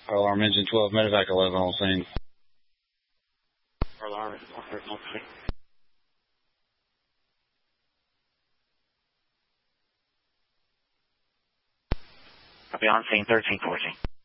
Alarm engine 12, medevac 11 on scene. Alarm, copy on scene 1314.